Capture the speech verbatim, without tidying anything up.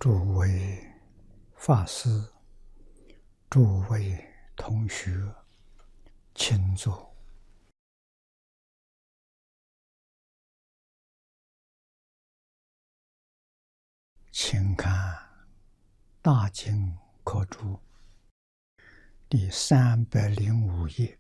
诸位法师、诸位同学，请坐。请看《大经科注》第三百零五页，